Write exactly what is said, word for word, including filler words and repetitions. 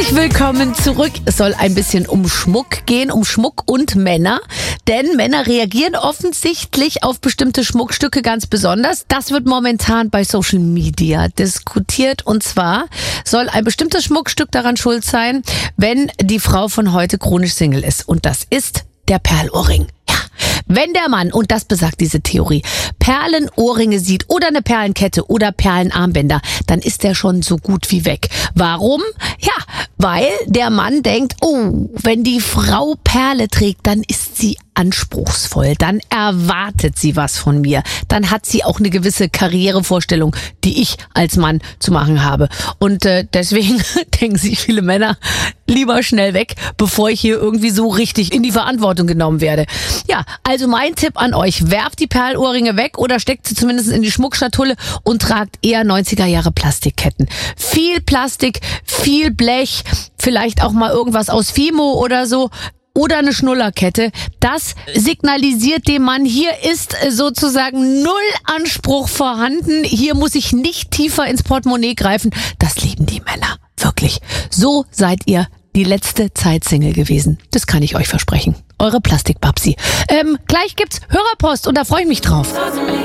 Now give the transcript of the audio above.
Herzlich willkommen zurück. Es soll ein bisschen um Schmuck gehen, um Schmuck und Männer. Denn Männer reagieren offensichtlich auf bestimmte Schmuckstücke ganz besonders. Das wird momentan bei Social Media diskutiert. Und zwar soll ein bestimmtes Schmuckstück daran schuld sein, wenn die Frau von heute chronisch Single ist. Und das ist der Perlohrring. Ja. Wenn der Mann, und das besagt diese Theorie, Perlenohrringe sieht oder eine Perlenkette oder Perlenarmbänder, dann ist der schon so gut wie weg. Warum? Ja, weil der Mann denkt, oh, wenn die Frau Perle trägt, dann ist sie anspruchsvoll, dann erwartet sie was von mir, dann hat sie auch eine gewisse Karrierevorstellung, die ich als Mann zu machen habe. Und äh, deswegen denken sich viele Männer, lieber schnell weg, bevor ich hier irgendwie so richtig in die Verantwortung genommen werde. Ja, also mein Tipp an euch, werft die Perlohrringe weg oder steckt sie zumindest in die Schmuckschatulle und tragt eher neunziger Jahre Plastikketten. Viel Plastik, viel Blech, vielleicht auch mal irgendwas aus Fimo oder so. Oder eine Schnullerkette. Das signalisiert dem Mann, hier ist sozusagen null Anspruch vorhanden. Hier muss ich nicht tiefer ins Portemonnaie greifen. Das lieben die Männer. Wirklich. So seid ihr die letzte Zeit Single gewesen. Das kann ich euch versprechen. Eure Plastikbabsi. Ähm, gleich gibt's Hörerpost und da freue ich mich drauf.